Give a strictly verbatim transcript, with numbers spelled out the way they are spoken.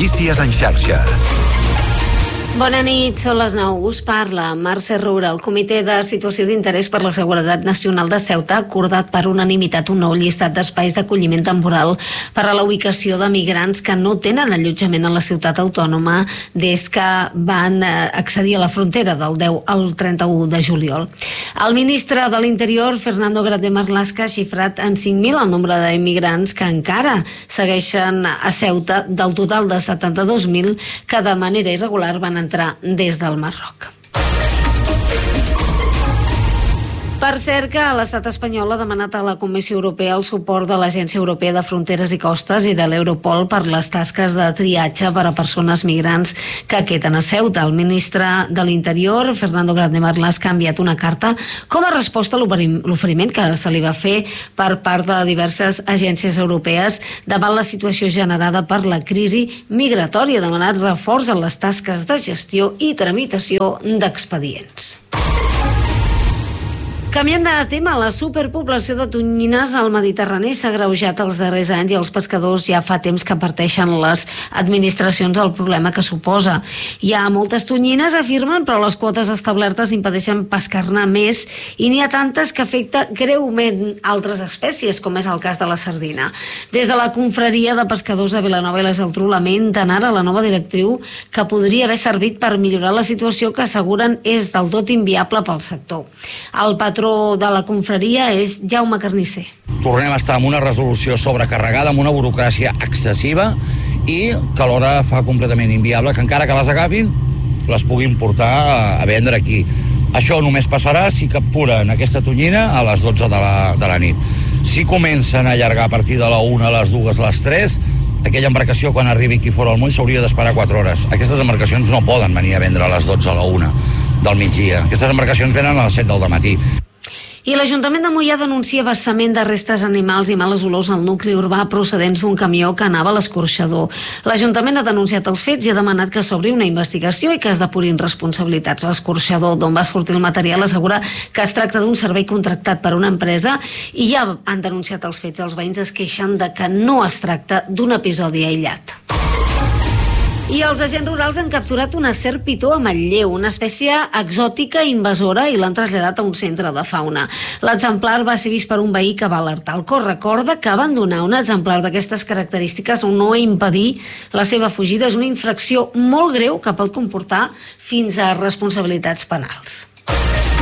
Notícies en xarxa. Bona nit, són les nou. Us parla Mercè Roura. El Comitè de Situació d'Interès per la Seguretat Nacional de Ceuta ha acordat per unanimitat un nou llistat d'espais d'acolliment temporal per a la ubicació de migrants que no tenen allotjament a la ciutat autònoma des que van accedir a la frontera del deu al trenta-u de juliol. El ministre de l'Interior, Fernando Grande Marlaska, ha xifrat en cinc mil el nombre d'immigrants que encara segueixen a Ceuta del total de setanta-dos mil que de manera irregular van entrar des del Marroc. Per cert que l'estat espanyol ha demanat a la Comissió Europea el suport de l'Agència Europea de Fronteres i Costes i de l'Europol per les tasques de triatge per a persones migrants que queden a Ceuta. El ministre de l'Interior, Fernando Grande Marlaska, ha enviat una carta com a resposta a l'oferiment que se li va fer per part de diverses agències europees davant la situació generada per la crisi migratòria. Ha demanat reforç en les tasques de gestió i tramitació d'expedients. Canviant de tema, la superpoblació de tonyines al Mediterrani s'ha agreujat els darrers anys i els pescadors ja fa temps que parteixen les administracions del problema que suposa. Hi ha moltes tonyines, afirmen, però les quotes establertes impedeixen pescar-ne més i n'hi ha tantes que afecta greument altres espècies, com és el cas de la sardina. Des de la confraria de pescadors de Vilanova i la Geltrú lamenten ara la nova directriu que podria haver servit per millorar la situació que asseguren és del tot inviable pel sector. El patró de la confraria és Jaume Carnisser. Tornem a estar amb una resolució sobrecarregada, amb una burocràcia excessiva i que alhora fa completament inviable que encara que les agafin, les puguin portar a vendre aquí. Això només passarà si capturen aquesta tonyina a les dotze de la, de la nit. Si comencen a allargar a partir de la una, a les dues, a les tres, aquella embarcació quan arribi aquí fora al moll s'hauria d'esperar quatre hores. Aquestes embarcacions no poden venir a vendre a les dotze, a la una del migdia. Aquestes embarcacions venen a les set del dematí. I l'Ajuntament de Moià denuncia vessament de restes animals i males olors al nucli urbà procedents d'un camió que anava a l'escorxador. L'Ajuntament ha denunciat els fets i ha demanat que s'obri una investigació i que es depurin responsabilitats. L'escorxador d'on va sortir el material assegura que es tracta d'un servei contractat per una empresa i ja han denunciat els fets. Els veïns es queixen de que no es tracta d'un episodi aïllat. I els agents rurals han capturat una serp pitó a Manlleu, una espècie exòtica i invasora, i l'han traslladat a un centre de fauna. L'exemplar va ser vist per un veí que va alertar. El cor recorda que abandonar un exemplar d'aquestes característiques o no impedir la seva fugida és una infracció molt greu que pot comportar fins a responsabilitats penals.